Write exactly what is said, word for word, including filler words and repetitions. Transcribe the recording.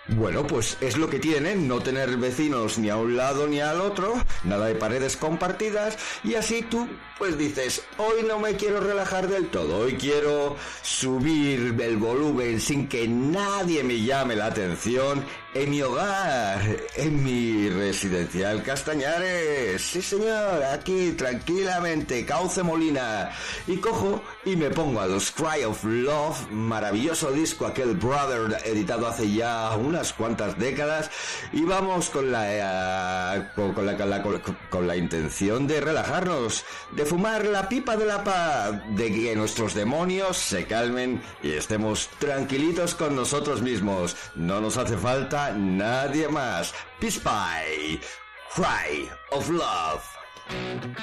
Bueno, pues es lo que tiene, no tener vecinos ni a un lado ni al otro, nada de paredes compartidas, y así tú pues dices, hoy no me quiero relajar del todo, hoy quiero subir el volumen sin que nadie me llame la atención en mi hogar, en mi residencial Castañares, sí señor, aquí tranquilamente, Cauce Molina, y cojo y me pongo a los Cry of Love, maravilloso disco, aquel Brother editado hace ya unas cuantas décadas, y vamos con la, uh, con, con, la, con, la, con, con la intención de relajarnos, de fumar la pipa de la paz, de que nuestros demonios se calmen y estemos tranquilitos con nosotros mismos. No nos hace falta nadie más. Peace Pie, Cry of Love.